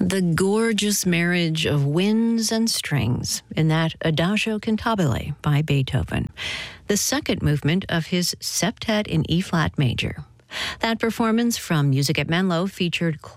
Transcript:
The gorgeous marriage of winds and strings in that Adagio Cantabile by Beethoven, the second movement of his Septet in E-flat major. That performance from Music at Menlo featured